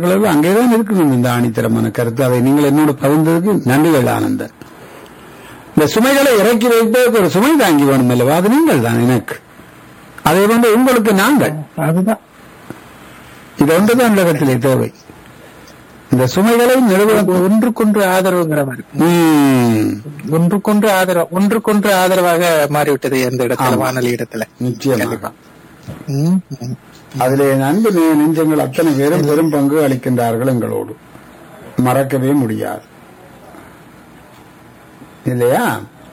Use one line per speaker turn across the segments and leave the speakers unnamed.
சொன்னீர்கள் அங்கேதான் இருக்கணும் இந்த ஆணித்தரமான கருத்து. அதை நீங்கள் என்னோட பகிர்ந்ததுக்கு நன்றிகள் ஆனந்தன். இந்த சுமைகளை இறக்கி வைப்பதற்கு ஒரு சுமை தாங்கி வேணும் அல்லவா? அது நீங்கள் தான் எனக்கு, அதை கொண்டு உங்களுக்கு நாங்கள்,
அதுதான்
இது ஒன்றுதான் உலகத்திலே தேவை. இந்த சுமைகளை நிறுவனம்
ஒன்றுக்கொன்று ஆதரவுங்கிற மாதிரி, ஒன்றுக்கொன்று ஆதரவாக மாறிவிட்டது அந்த இடத்துல, வானொலி இடத்துல.
நிச்சயமாக அதிலே அன்பு நெஞ்சங்கள் அத்தனை பேரும் பெரும் பங்கு அளிக்கின்றார்கள் எங்களோடு, மறக்கவே முடியாது இல்லையா?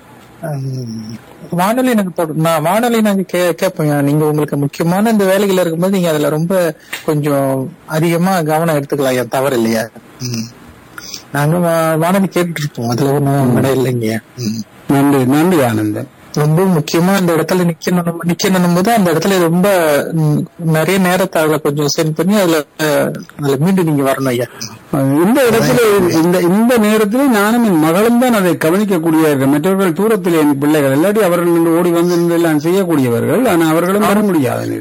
வானொலி நாங்க கேட்போம். நீங்க உங்களுக்கு முக்கியமான இந்த வேலைகள் இருக்கும்போது நீங்க அதுல ரொம்ப கொஞ்சம் அதிகமா கவனம் எடுத்துக்கலாம், தவறு இல்லையா? நாங்க வானொலி கேட்டுட்டு இருப்போம், அதுல ஒன்றும் விட இல்லைங்க.
நன்றி நன்றி ஆனந்தன்.
ரொம்ப முக்கியமா அந்த இடத்துல நிக்கணும் போது அந்த இடத்துல ரொம்ப நிறைய நேரத்தை அதுல கொஞ்சம் சென்ட் பண்ணி அதுல மீண்டும் நீங்க வரணும் ஐயா.
இந்த இடத்துல இந்த நேரத்தில் நானும் என் மகளும் தான் அதை கவனிக்கக்கூடியவர்கள். மற்றவர்கள் தூரத்தில் என் பிள்ளைகள் இல்லாட்டி அவர்கள் ஓடி வந்து எல்லாம் செய்யக்கூடியவர்கள். ஆனால் அவர்களும் வர முடியாது.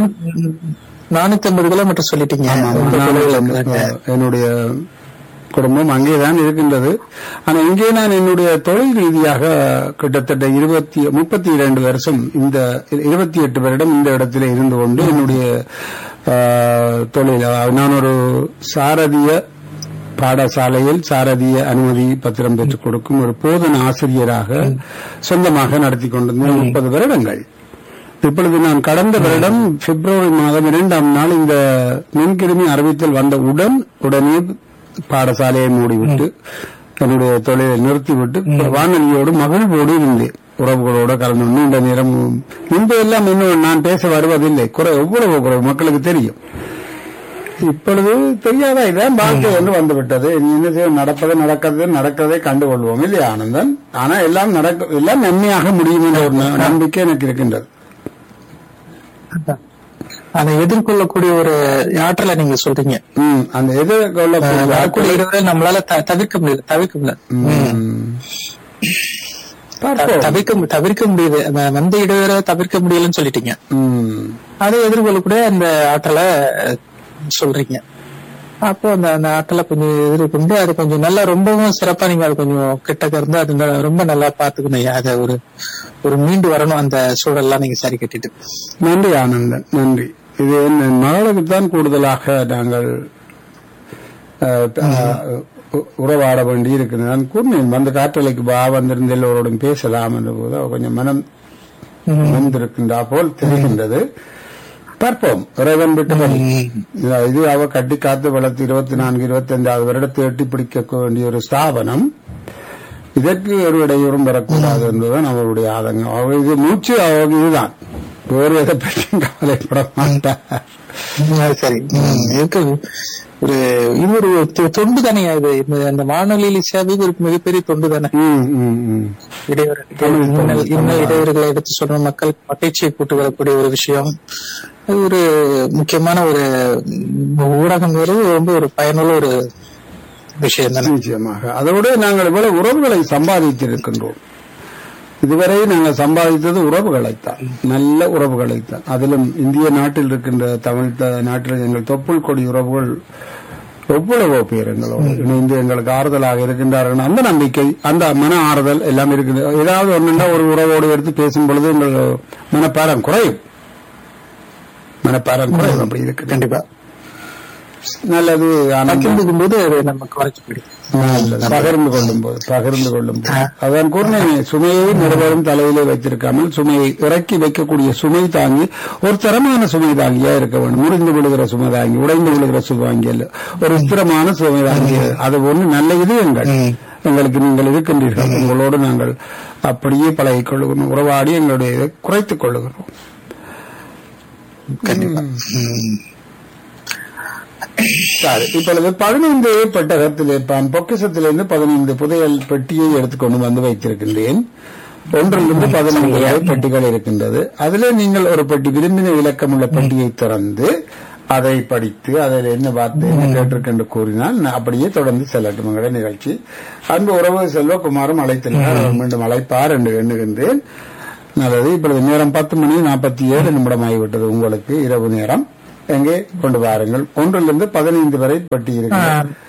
450 கிலோமீட்டர் சொல்லிட்டீங்க.
என்னுடைய குடும்பம் அங்கேதான் இருக்கின்றது. ஆனால் இங்கே நான் என்னுடைய தொழில் ரீதியாக கிட்டத்தட்ட 32 வருஷம், இந்த 28 வருடம் இந்த இடத்துல இருந்து கொண்டு என்னுடைய தொழில், நான் ஒரு சாரதிய பாடசாலையில் சாரதிய அனுமதி பத்திரம் பெற்றுக் கொடுக்கும் ஒரு போதன ஆசிரியராக சொந்தமாக நடத்தி கொண்டிருந்தேன் 30 வருடங்கள். இப்பொழுது நான் கடந்த வருடம் பிப்ரவரி மாதம் 2ஆம் நாள் இந்த நுண்கிருமி அறிவித்தல் வந்த உடனே பாடசாலையை மூடிவிட்டு என்னுடைய தொழிலை நிறுத்திவிட்டு வானொலியோடு மகிழ்வோடு இருந்தேன். உறவுகளோட கலந்து நீண்ட நேரம். முன்பு எல்லாம் இன்னும் நான் பேச வருவதில்லை, எவ்வளவு குறைவு மக்களுக்கு தெரியும். இப்பொழுது தெரியாதா, இதான் வாழ்க்கை என்று வந்துவிட்டது. என்ன செய்ய, நடக்கிறதை கண்டுகொள்வோம் இல்லையா ஆனந்தன்? ஆனா எல்லாம் நன்மையாக முடியும் என்ற ஒரு நம்பிக்கை எனக்கு இருக்கின்றது.
அதை எதிர்கொள்ளக்கூடிய ஒரு ஆற்றலை நீங்க சொல்றீங்க.
அந்த எதிர்கொள்ளக்கூடிய
நம்மளால தவிர்க்க முடியாது. தவிர்க்க முடியுது, வந்த இடைவேளை தவிர்க்க முடியலன்னு சொல்லிட்டீங்க. அதை எதிர்கொள்ளக்கூடிய அந்த ஆற்றலை சொல்றீங்க. அப்போ அந்த ஆற்றலை கொஞ்சம் எதிர்கொண்டு அது கொஞ்சம் நல்லா ரொம்பவும் சிறப்பா நீங்க அது கொஞ்சம் கிட்டக்க இருந்து அது ரொம்ப நல்லா பாத்துக்கணும். அதை ஒரு மீண்டு வரணும் அந்த சூழல்லாம் நீங்க சரி கட்டிட்டு.
நன்றி ஆனந்தன், நன்றி. இது என் மகளுக்குத்தான் கூடுதலாக நாங்கள் உறவாட வேண்டி இருக்கிறது. நான் கூறினேன், வந்து காற்றலைக்கு வந்திருந்த எல்லோரோடும் பேசலாம் என்ற போது கொஞ்சம் மனம் வந்திருக்கின்றா போல் தெரிகின்றது. பார்ப்போம், இறைவன் விட்டு இது அவ கட்டி காத்து வளர்த்து 24, 25வது வருடத்தை எட்டி பிடிக்க வேண்டிய ஒரு ஸ்தாபனம். இதற்கு ஒரு இடையூறும் வரக்கூடாது என்பதுதான் அவருடைய ஆதங்கம். இது மூச்சு இதுதான், வேறு எதை பற்றியும் கவலைப்பட மாட்டார்.
சரி, ஒரு இன்னொரு தொண்டு தானே அது, அந்த வானொலியில சேவை ஒரு மிகப்பெரிய தொண்டு தானே. இடையூறுகளை எடுத்து சொல்ற மக்களுக்கு மகிழ்ச்சியை கூட்டு வரக்கூடிய ஒரு விஷயம். அது ஒரு முக்கியமான ஒரு ஊடகம், ரொம்ப ஒரு பயனுள்ள ஒரு விஷயம் தானே.
நிச்சயமாக. அதோடு நாங்கள் இவ்வளவு உறவுகளை சம்பாதித்திருக்கின்றோம். இதுவரை நாங்கள் சம்பாதித்தது உறவுகளைத்தான், நல்ல உறவுகளைத்தான். அதிலும் இந்திய நாட்டில் இருக்கின்ற தமிழ் நாட்டில் எங்கள் தொப்புள் கொடி உறவுகள் எவ்வளவோ பேர் எங்களோடு இணைந்து எங்களுக்கு ஆறுதலாக இருக்கின்றார்கள். அந்த நம்பிக்கை, அந்த மன ஆறுதல் எல்லாம் இருக்குது. ஏதாவது ஒன்றுண்டா ஒரு உறவோடு எடுத்து பேசும் பொழுது எங்கள் மனப்பாரம் குறையும். அப்படி இருக்கு.
கண்டிப்பா
நல்லது.
போது நமக்கு குறைச்சு பிடிக்கும்.
பகிர்ந்து கொள்ளும் போது அதான் கூறினேன், சுமையை நிறுவனம் தலையிலே வைத்திருக்காமல் சுமையை இறக்கி வைக்கக்கூடிய சுமை தாங்கி, ஒரு தரமான சுமை தாங்கியா இருக்க வேண்டும். முறிந்து விழுகிற சுமை தாங்கி, உடைந்து விழுகிற சுமை தாங்கி அல்ல, ஒரு ஸ்திரமான சுமை தாங்கி. அது ஒண்ணு நல்ல இது எங்களுக்கு நீங்கள் இருக்கின்றீர்கள். உங்களோடு நாங்கள் அப்படியே பழகிக் கொள்ளுகிறோம், உறவாடி எங்களுடைய இதை குறைத்துக் கொள்ளுகிறோம்.
கண்டிப்பா.
சரி, இப்பொழுது 15 பெட்டகத்திலே பொக்கிசத்திலிருந்து 15 புதையல் பெட்டியை எடுத்துக்கொண்டு வந்து வைத்திருக்கின்றேன். 1லிருந்து 15 பெட்டிகள் இருக்கின்றது. அதிலே நீங்கள் ஒரு பெட்டி, விரும்பின இலக்கம் உள்ள பெட்டியை திறந்து அதை படித்து அதில் என்ன வார்த்தை என்ன கேட்டிருக்கென்று கூறினால் அப்படியே தொடர்ந்து செல்லட்டும் எங்களுடைய நிகழ்ச்சி. அன்பு உறவு செல்வகுமாரும் அழைத்திருந்தார், மீண்டும் அழைப்பார் என்று எண்ணுகின்றேன். நல்லது. இப்பொழுது நேரம் 10:47 நிமிடம் ஆகிவிட்டது. உங்களுக்கு இரவு நேரம். எங்கே கொண்டு வாருங்கள். 1 to 15 வரை பட்டி இருக்கு.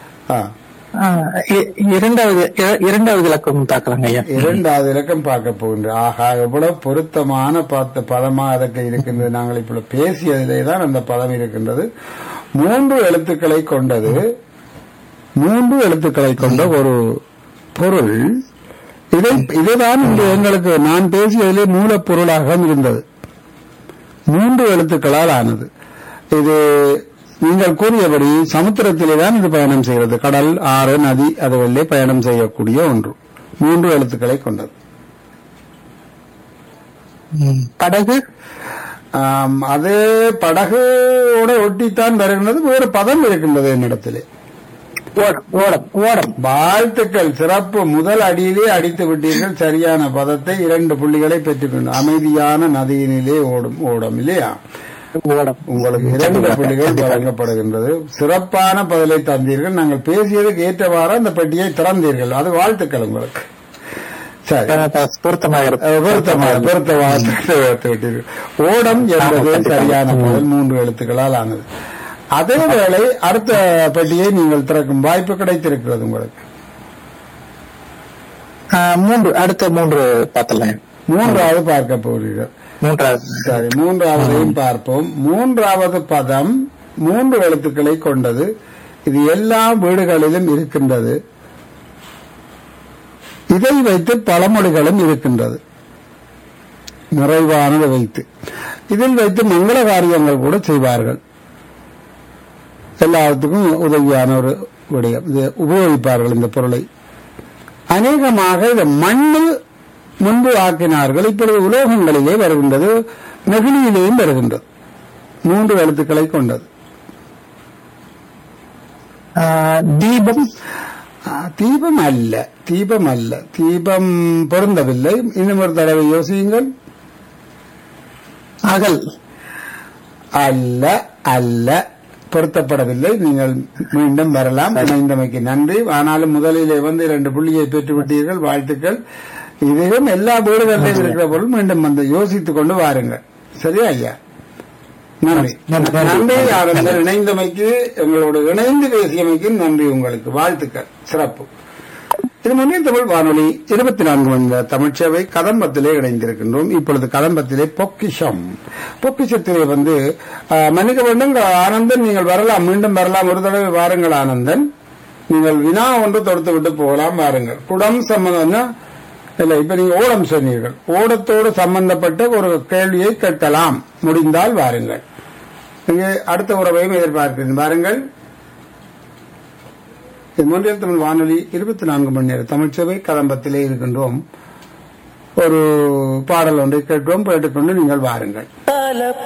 இரண்டாவது இலக்கம் பார்க்கலாங்க ஐயா.
இரண்டாவது இலக்கம் பார்க்க போகின்ற. ஆகா, எவ்வளவு பொருத்தமான பதமா அதற்கு இருக்கின்றது. நாங்கள் இப்ப பேசியதிலேதான் அந்த பதம் இருக்கின்றது. 3 எழுத்துக்களை கொண்டது. 3 எழுத்துக்களை கொண்ட ஒரு பொருள். இதுதான் இன்று எங்களுக்கு நான் பேசியதிலே மூலப்பொருளாக இருந்தது. 3 எழுத்துக்களால் ஆனது. இது நீங்கள் கூறியபடி சமுத்திரத்திலே தான் இது பயணம் செய்கிறது. கடல், ஆறு, நதி அதுகளிலே பயணம் செய்யக்கூடிய ஒன்று. 3 எழுத்துக்களை கொண்டது.
படகு.
அது படகோட ஒட்டித்தான் வருகின்றது. வேறு பதம் இருக்கின்றது என்னிடத்திலே.
ஓடம்.
வாழ்த்துக்கள், சிறப்பு. முதல் அடியிலே அடித்து விட்டீர்கள். சரியான பதத்தை 2 புள்ளிகளை பெற்றுக்கொண்டு. அமைதியான நதியினிலே ஓடும் ஓடம் இல்லையா? உங்களுக்கு 2 புள்ளிகள் வழங்கப்படுகின்றது. சிறப்பான பதிலை தந்தீர்கள். நாங்கள் பேசியதுக்கு ஏற்றவாறு அந்த பெட்டியை திறந்தீர்கள். அது வாழ்த்துக்கள் உங்களுக்கு. சரி, ஓடம் என்பது சரியான பதில். 3 எழுத்துக்களால் ஆனது. அதே வேளை அடுத்த பெட்டியை நீங்கள் திறக்கும் வாய்ப்பு கிடைத்திருக்கிறது உங்களுக்கு.
3 பார்த்தலாம்.
3வது பார்க்க போகிறீர்கள். சரி, 3வதையும் பார்ப்போம். 3வது பதம் 3 எழுத்துக்களை கொண்டது. இது எல்லா வீடுகளிலும் இருக்கின்றது. இதை வைத்து பழமொழிகளும் இருக்கின்றது. நிறைவானதை வைத்து இதில் வைத்து மங்கள காரியங்கள் கூட செய்வார்கள். எல்லாத்துக்கும் உதவியான ஒரு விடயம். இது உபயோகிப்பார்கள். இந்த பொருளை அநேகமாக இந்த மண்ணில் முன்பு ஆக்கினார்கள். இப்பொழுது உலோகங்களிலே வருகின்றது, நெகிழியிலேயும் வருகின்றது. 3 எழுத்துக்களை கொண்டது.
தீபம்.
தீபம் அல்ல. தீபம் பொருந்தவில்லை. இன்னும் ஒரு தடவை யோசியுங்கள்.
அகல்.
அல்ல பொருத்தப்படவில்லை. நீங்கள் மீண்டும் வரலாம். இணைந்தமைக்கு நன்றி. ஆனாலும் முதலிலே 2 புள்ளியை பெற்றுவிட்டீர்கள். வாழ்த்துக்கள். இதுவும் எல்லா வீடுகளிலும் இருக்கிற பொருள். மீண்டும் யோசித்துக் கொண்டு வாருங்கள். சரியா ஐயா? நன்றி. நன்றி. இணைந்தமைக்கு, எங்களோட இணைந்து பேசியமைக்கு நன்றி உங்களுக்கு. வாழ்த்துக்கள். சிறப்பு. இது முன்னில் தமிழ் வானொலி 24 மணி நேர தமிழ்ச்சேவை கதம்பத்திலே இணைந்திருக்கின்றோம். இப்பொழுது கதம்பத்திலே பொக்கிஷத்திலே மன்னிக்க வேண்டும் ஆனந்தன், நீங்கள் வரலாம், மீண்டும் வரலாம். ஒரு தடவை வாருங்கள் ஆனந்தன். நீங்கள் வினா ஒன்று தொடுத்து விட்டு போகலாம். வாருங்கள். குடம் சம்பந்தம் இல்ல, இப்ப நீங்க ஓடம் சொன்னீர்கள். ஓடத்தோடு சம்பந்தப்பட்ட ஒரு கேள்வியை கேட்கலாம். முடிந்தால் வாருங்கள். இங்கே அடுத்த உறவையும் எதிர்பார்க்கிறேன். வாருங்கள். முன்னில் தமிழ் வானொலி 24 மணி நேர தமிழ்ச்சேவை கதம்பத்திலே இருக்கின்றோம். ஒரு பாடல் ஒன்றை கேட்போம். கேட்டுக்கொண்டு நீங்கள் வாருங்கள்.